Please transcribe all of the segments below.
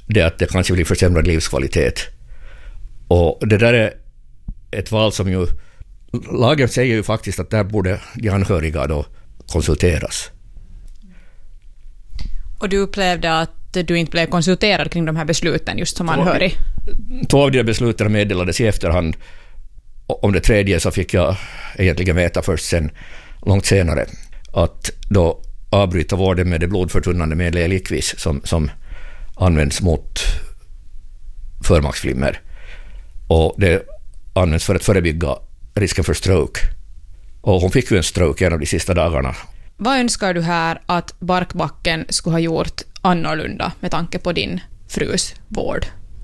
det att det kanske blir försämrad livskvalitet. Och det där är ett val som ju lagen säger ju faktiskt att där borde de anhöriga då konsulteras. Och du upplevde att du inte blev konsulterad kring de här besluten just som anhörig? 2 av de besluten meddelades i efterhand. Om det 3:e så fick jag egentligen veta först sen, långt senare, att då avbryta vården med det blodförtunnande medlet Eliquis som används mot förmaksflimmer. Och det används för att förebygga risken för stroke. Och hon fick ju en stroke en av de sista dagarna. Vad önskar du här att Barkbacken skulle ha gjort annorlunda med tanke på din frus vård?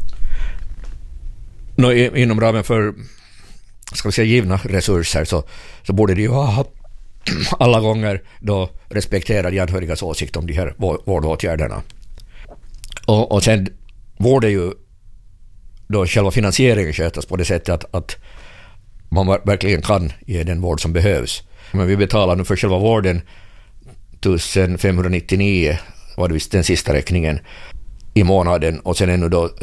Inom ramen för, ska vi säga, givna resurser så borde det ju ha alla gånger då respektera de anhörigas åsikt om de här vårdåtgärderna. Och sen borde ju då själva finansieringen skötas på det sättet att man verkligen kan ge den vård som behövs. Men vi betalar nu för själva vården 1599 var det visst den sista räkningen i månaden, och sen ännu då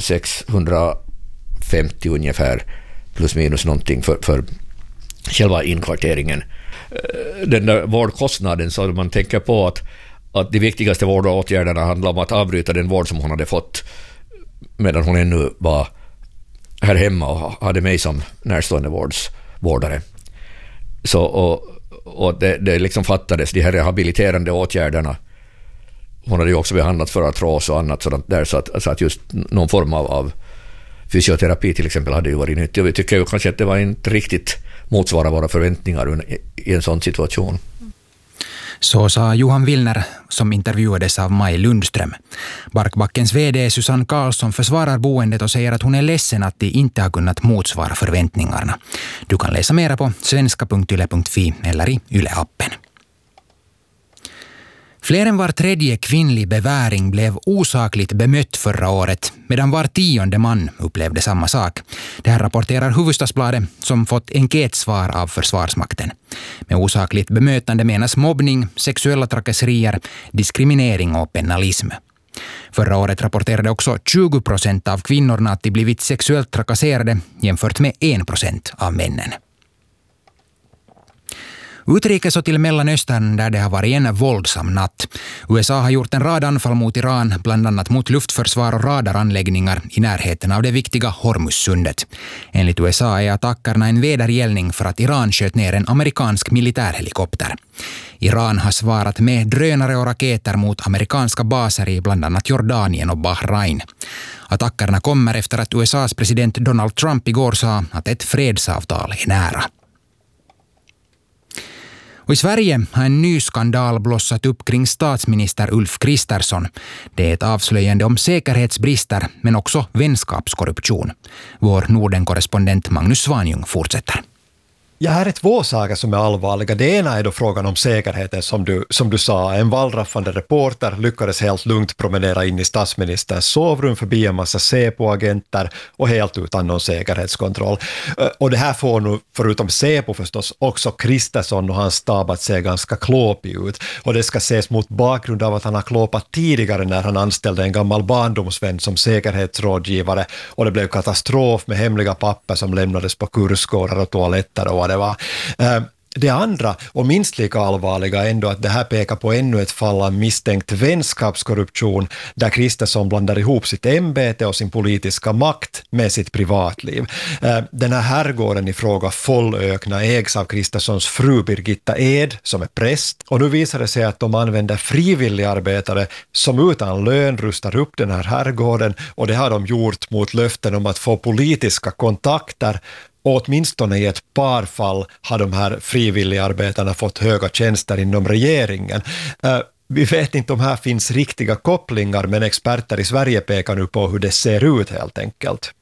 650 ungefär plus minus någonting för själva inkvarteringen. Den där vårdkostnaden, så man tänker på att de viktigaste vårdåtgärderna handlar om att avbryta den vård som hon hade fått medan hon ännu var här hemma och hade mig som närstående vårdare. Så, och det liksom fattades de här rehabiliterande åtgärderna. Hon hade ju också behandlat för artros och annat sådant där, så att just någon form av fysioterapi till exempel hade ju varit nyttigt. Och vi tycker ju kanske att det var inte riktigt motsvara våra förväntningar i en sån situation. Så sa Johan Willner som intervjuades av Maj Lundström. Barkbackens vd Susanne Karlsson försvarar boendet och säger att hon är ledsen att de inte har kunnat motsvara förväntningarna. Du kan läsa mera på svenska.yle.fi eller i Yle-appen. Fler än var tredje kvinnlig beväring blev osakligt bemött förra året, medan var 10:e man upplevde samma sak. Det här rapporterar Hufvudstadsbladet som fått enkätsvar av Försvarsmakten. Med osakligt bemötande menas mobbning, sexuella trakasserier, diskriminering och penalism. Förra året rapporterade också 20% av kvinnorna att de blivit sexuellt trakasserade jämfört med 1% av männen. Utrikes och till Mellanöstern där det har varit en våldsam natt. USA har gjort en rad anfall mot Iran, bland annat mot luftförsvar och radaranläggningar i närheten av det viktiga Hormuzsundet. Enligt USA är attackerna en vedergällning för att Iran sköt ner en amerikansk militärhelikopter. Iran har svarat med drönare och raketer mot amerikanska baser i bland annat Jordanien och Bahrain. Attackerna kommer efter att USAs president Donald Trump igår sa att ett fredsavtal är nära. Och i Sverige har en ny skandal blossat upp kring statsminister Ulf Kristersson. Det är ett avslöjande om säkerhetsbrister men också vänskapskorruption. Vår Norden-korrespondent Magnus Svanjung fortsätter. Ja, här är 2 saker som är allvarliga. Det ena är då frågan om säkerheten som du sa. En vallraffande reporter lyckades helt lugnt promenera in i statsministerns sovrum förbi en massa Säpo-agenter och helt utan någon säkerhetskontroll. Och det här får nu, förutom Säpo förstås, också Kristersson och hans stab att se ganska klåpig ut. Och det ska ses mot bakgrund av att han har klåpat tidigare när han anställde en gammal barndomsvän som säkerhetsrådgivare, och det blev katastrof med hemliga papper som lämnades på kursgårdar och toaletter och det var. Det andra och minst lika allvarliga är ändå att det här pekar på ännu ett fall av misstänkt vänskapskorruption där Kristersson blandar ihop sitt ämbete och sin politiska makt med sitt privatliv. Den här herrgården i fråga Follökna ägs av Kristerssons fru Birgitta Ed som är präst, och nu visar det sig att de använder frivilligarbetare som utan lön rustar upp den här herrgården, och det har de gjort mot löften om att få politiska kontakter. Och åtminstone i ett par fall har de här frivilligarbetarna fått höga tjänster inom regeringen. Vi vet inte om här finns riktiga kopplingar, men experter i Sverige pekar nu på hur det ser ut helt enkelt.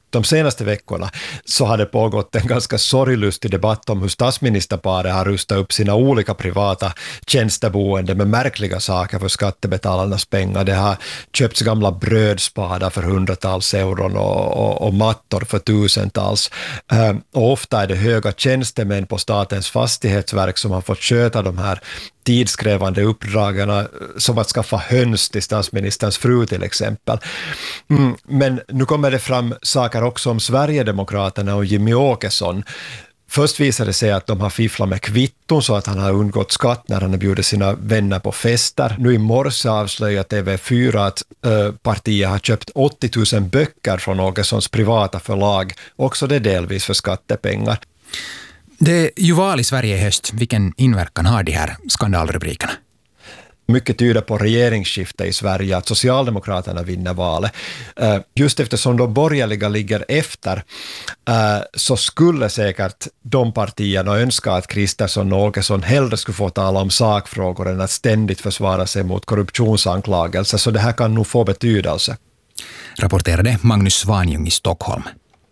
De senaste veckorna så har det pågått en ganska sorglustig debatt om hur statsministerparet har rustat upp sina olika privata tjänsteboende med märkliga saker för skattebetalarnas pengar. Det har köpts gamla brödspadar för hundratals euron och mattor för tusentals. Och ofta är det höga tjänstemän på Statens fastighetsverk som har fått sköta de här tidskrävande uppdragen, som att skaffa höns till statsministerns fru till exempel. Men nu kommer det fram saker också om Sverigedemokraterna och Jimmy Åkesson. Först visade det sig att de har fifflat med kvitton så att han har undgått skatt när han har bjudit sina vänner på fester. Nu i morse avslöjade TV4 att partiet har köpt 80 000 böcker från Åkessons privata förlag, också det delvis för skattepengar. Det är ju val i Sverige i höst. Vilken inverkan har de här skandalrubrikerna? Mycket tyder på regeringsskifte i Sverige, att Socialdemokraterna vinner valet. Just eftersom de borgerliga ligger efter så skulle säkert de partierna önska att Kristersson och Åkesson hellre skulle få tala om sakfrågor än att ständigt försvara sig mot korruptionsanklagelser, så det här kan nog få betydelse. Rapporterade Magnus Svanjung i Stockholm.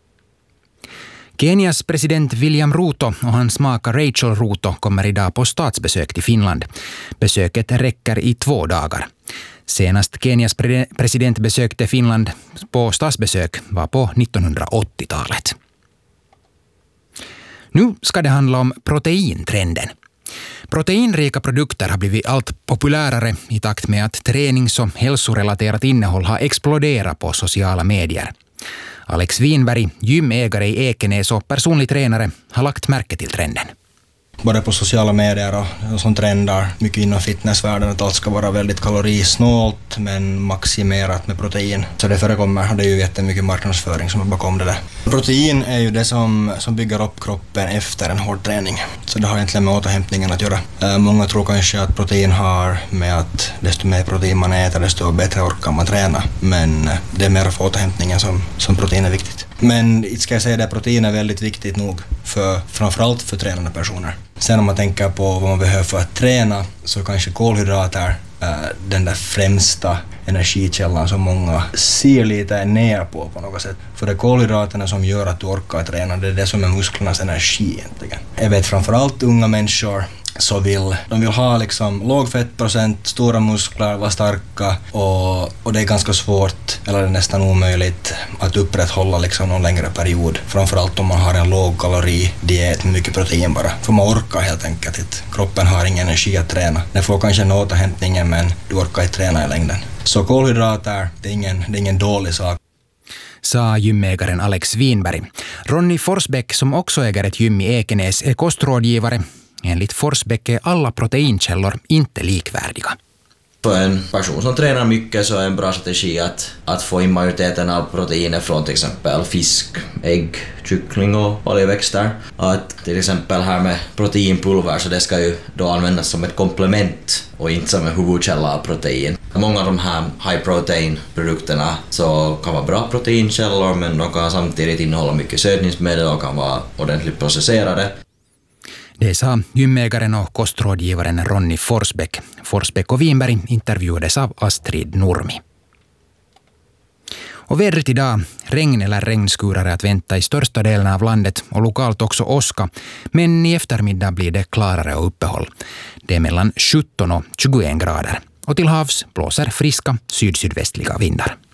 Kenias president William Ruto och hans maka Rachel Ruto kommer idag på statsbesök till Finland. Besöket räcker i 2 dagar. Senast Kenias president besökte Finland på statsbesök var på 1980-talet. Nu ska det handla om proteintrenden. Proteinrika produkter har blivit allt populärare i takt med att tränings- och hälsorelaterat innehåll har exploderat på sociala medier. Alex Winberg, gymägare i Ekenäs och personlig tränare, har lagt märke till trenden. Både på sociala medier och som trendar mycket inom fitnessvärlden att allt ska vara väldigt kalorisnålt men maximerat med protein. Så det förekommer, det är ju jättemycket marknadsföring som är bakom det där. Protein är ju det som bygger upp kroppen efter en hård träning. Så det har egentligen med återhämtningen att göra. Många tror kanske att protein har med att desto mer protein man äter desto bättre orkar man träna. Men det är mer för återhämtningen som protein är viktigt. Men ska jag säga att protein är väldigt viktigt nog framförallt för tränande personer. Sen om man tänker på vad man behöver för att träna så kanske kolhydrater den där främsta energikällan som många ser lite ner på något sätt. För det är kolhydraterna som gör att du orkar träna, det är det som är musklernas energi egentligen. Jag vet framförallt unga människor så de vill ha liksom låg fettprocent, stora muskler, vara starka och det är ganska svårt eller det är nästan omöjligt att upprätthålla liksom någon längre period. Framförallt om man har en låg kaloridiet med mycket protein bara. För man orkar helt enkelt inte. Kroppen har ingen energi att träna. Den får kanske en återhämtning men du orkar inte träna i längden. Så kolhydrater, det är ingen dålig sak. Sa gymägaren Alex Winberg. Ronny Forsbäck, som också äger ett gym i Ekenäs, är kostrådgivare. Enligt Forsbäck är alla proteinkällor inte likvärdiga. För en person som tränar mycket så är en bra strategi att få in majoriteten av proteiner från till exempel fisk, ägg, kyckling och oljeväxter. Att till exempel här med proteinpulver så det ska ju då användas som ett komplement och inte som en huvudkälla av protein. Många av de här high protein produkterna så kan vara bra proteinkällor men de kan samtidigt innehålla mycket sötningsmedel och kan vara ordentligt processerade. Det sa gymägaren och kostrådgivaren Ronny Forsbäck. Forsbäck och Winberg intervjuades av Astrid Nurmi. Och vädret idag, regn eller regnskurar är att vänta i största delen av landet och lokalt också åska. Men i eftermiddag blir det klarare och uppehåll. Det är mellan 17 och 21 grader. Och till havs blåser friska syd-sydvästliga vindar.